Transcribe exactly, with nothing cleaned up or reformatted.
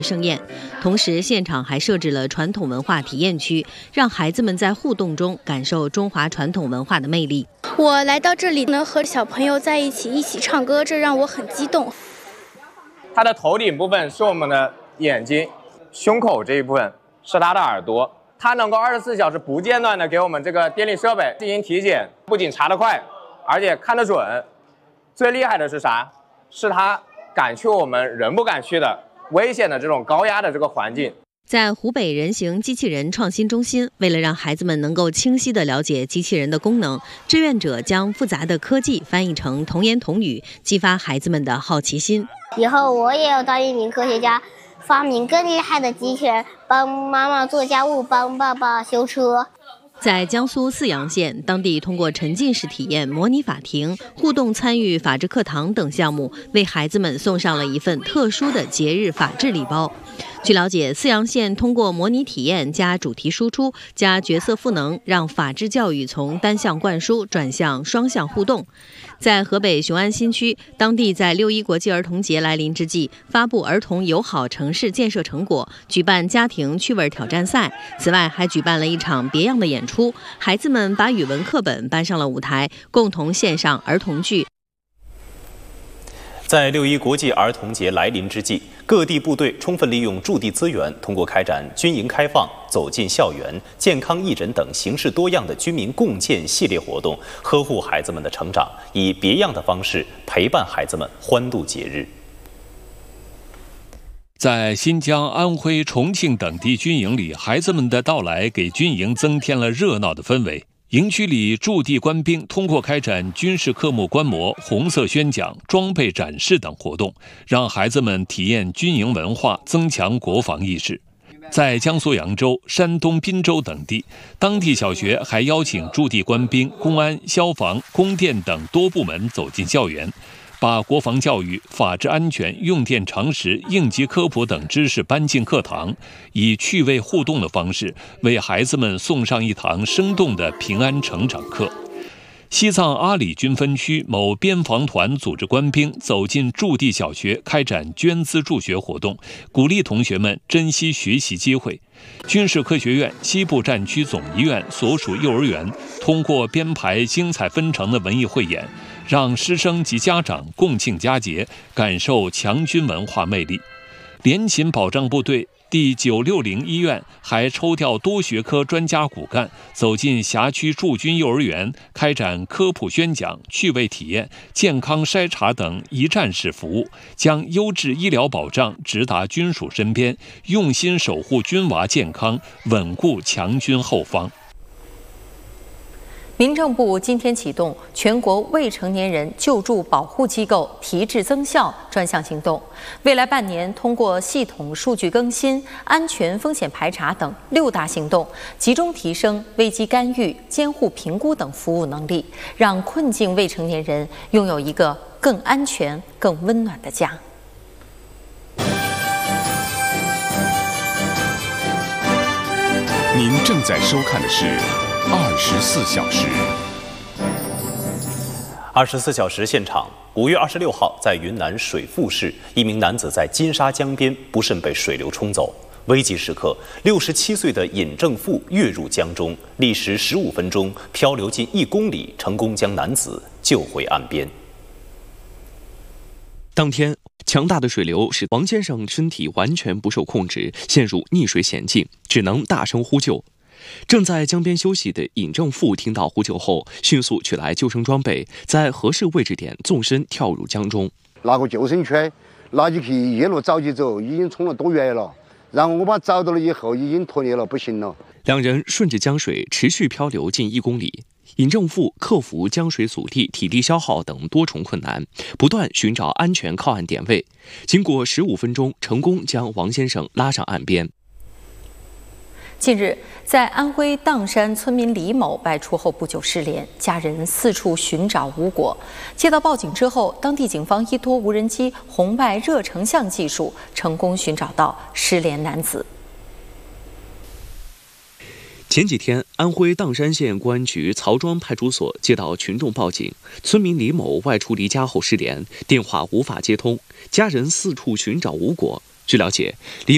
盛宴。同时，现场还设置了传统文化体验区，让孩子们在互动中感受中华传统文化的魅力。 我来到这里能和小朋友在一起一起唱歌，这让我很激动。 它的头顶部分是我们的眼睛，胸口这一部分是它的耳朵。它能够二十四小时不间断的给我们这个电力设备进行体检，不仅查得快，而且看得准。最厉害的是啥？是它敢去我们人不敢去的危险的这种高压的这个环境。 在湖北人形机器人创新中心，为了让孩子们能够清晰地了解机器人的功能，志愿者将复杂的科技翻译成童言童语，激发孩子们的好奇心。 以后我也要当一名科学家，发明更厉害的机器人，帮妈妈做家务，帮爸爸修车。 在江苏泗阳县，当地通过沉浸式体验、模拟法庭、互动参与法治课堂等项目，为孩子们送上了一份特殊的节日法治礼包。据了解，泗阳县通过模拟体验加主题输出加角色赋能，让法治教育从单向灌输转向双向互动。在河北雄安新区，当地在六一国际儿童节来临之际，发布儿童友好城市建设成果，举办家庭趣味挑战赛。此外，还举办了一场别样的演出，孩子们把语文课本搬上了舞台，共同献上儿童剧。 在六一国际儿童节来临之际，各地部队充分利用驻地资源，通过开展军营开放、走进校园、健康义诊等形式多样的居民共建系列活动，呵护孩子们的成长，以别样的方式陪伴孩子们欢度节日。 在新疆、安徽、重庆等地军营里，孩子们的到来给军营增添了热闹的氛围。营区里驻地官兵通过开展军事科目观摩、红色宣讲、装备展示等活动，让孩子们体验军营文化，增强国防意识。在江苏扬州、山东滨州等地，当地小学还邀请驻地官兵、公安、消防、供电等多部门走进校园，把国防教育、法治安全、用电常识、应急科普等知识搬进课堂，以趣味互动的方式为孩子们送上一堂生动的平安成长课。西藏阿里军分区某边防团组织官兵走进驻地小学，开展捐资助学活动，鼓励同学们珍惜学习机会。军事科学院西部战区总医院所属幼儿园通过编排精彩纷呈的文艺汇演，让师生及家长共庆佳节，感受强军文化魅力。联勤保障部队第九六零医院还抽调多学科专家骨干走进辖区驻军幼儿园，开展科普宣讲、趣味体验、健康筛查等一站式服务，将优质医疗保障直达军属身边，用心守护军娃健康，稳固强军后方。 民政部今天启动全国未成年人救助保护机构提质增效专项行动，未来半年通过系统数据更新、安全风险排查等六大行动，集中提升危机干预、监护评估等服务能力，让困境未成年人拥有一个更安全、更温暖的家。 您正在收看的是二十四小时。 二十四小时现场，五月二十六号，在云南水富市，一名男子在金沙江边不慎被水流冲走。危急时刻，六十七岁的尹正富跃入江中，历时十五分钟，漂流近一公里，成功将男子救回岸边。 当天，强大的水流使王先生身体完全不受控制，陷入溺水险境，只能大声呼救。正在江边休息的尹正富听到呼救后，迅速取来救生装备，在合适位置点纵身跳入江中。 拿个救生圈，拿起去一路找起走，已经冲了多远了？然后我把找到了以后，已经脱离了，不行了。 两人顺着江水持续漂流近一公里。尹正富克服江水阻力、体力消耗等多重困难，不断寻找安全靠岸点位。经过十五分钟，成功将王先生拉上岸边。 近日，在安徽砀山，村民李某外出后不久失联，家人四处寻找无果。接到报警之后，当地警方依托无人机红外热成像技术，成功寻找到失联男子。 前几天，安徽砀山县公安局曹庄派出所接到群众报警，村民李某外出离家后失联，电话无法接通，家人四处寻找无果。据了解，李